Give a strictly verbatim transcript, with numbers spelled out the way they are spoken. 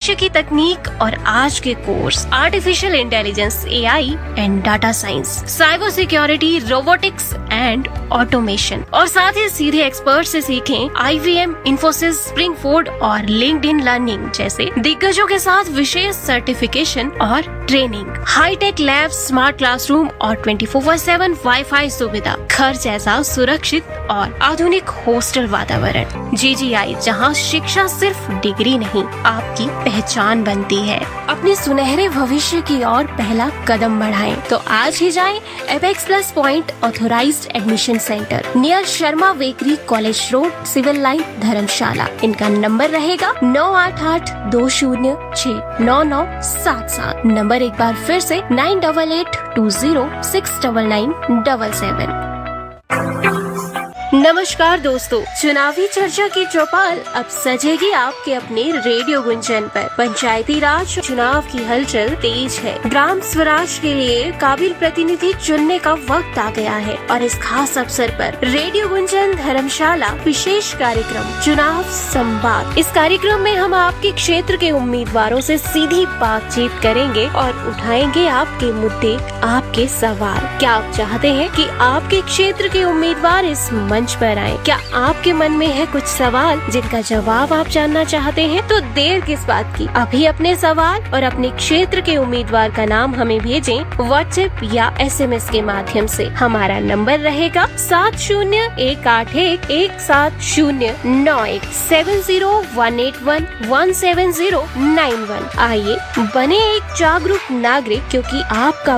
भविष्य की तकनीक और आज के course artificial intelligence, A I and data science, cyber security, robotics and automation. और साथ ही सीधे एक्सपर्ट से सीखें आई वी एम, इन्फोसिस, स्प्रिंगफोर्ड और लिंक्डइन लर्निंग जैसे दिग्गजों के साथ विशेष सर्टिफिकेशन और training, hi tech lab, smart classroom और twenty four by seven wifi सुविधा, घर जैसा सुरक्षित और आधुनिक हॉस्टल वातावरण। जी जी आई, जहां शिक्षा सिर्फ डिग्री नहीं, आपकी पहचान बनती है। अपने सुनहरे भविष्य की ओर पहला कदम बढ़ाएं, तो आज ही जाएं apex plus point authorised admission centre, near Sharma bakery, college road, civil line, धर्मशाला। इनका नंबर रहेगा नौ आठ आठ दो शून्य छह नौ नौ सात सात। नंबर एक बार फिर से nine double eight to zero six double nine double seven. नमस्कार दोस्तों, चुनावी चर्चा की चौपाल अब सजेगी आपके अपने रेडियो गुंजन पर। पंचायती राज चुनाव की हलचल तेज है। ग्राम स्वराज के लिए काबिल प्रतिनिधि चुनने का वक्त आ गया है और इस खास अवसर पर रेडियो गुंजन धर्मशाला विशेष कार्यक्रम चुनाव संवाद। इस कार्यक्रम में हम आपके क्षेत्र के उम्मीदवारों से सीधी बातचीत करेंगे और उठाएंगे आपके मुद्दे, आपके सवाल। क्या आप चाहते हैं कि आपके क्षेत्र के उम्मीदवार इस मंच पर आए? क्या आपके मन में है कुछ सवाल जिनका जवाब आप जानना चाहते हैं? तो देर किस बात की, अभी अपने सवाल और अपने क्षेत्र के उम्मीदवार का नाम हमें भेजें व्हाट्सएप या एस एम एस के माध्यम से। हमारा नंबर रहेगा सात शून्य एक आठ एक एक सात शून्य नौ एक seven zero one eight one one seven zero nine one. आइए बने एक जागरूक नागरिक, क्योंकि आपका